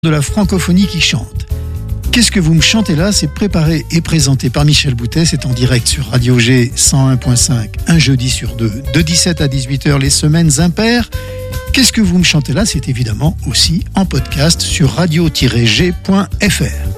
de la francophonie qui chante. Qu'est-ce que vous me chantez là? C'est préparé et présenté par Michel Boutet. C'est en direct sur Radio G 101.5, un jeudi sur deux, de 17 à 18h les semaines impaires. Qu'est-ce que vous me chantez là? C'est évidemment aussi en podcast sur radio-g.fr.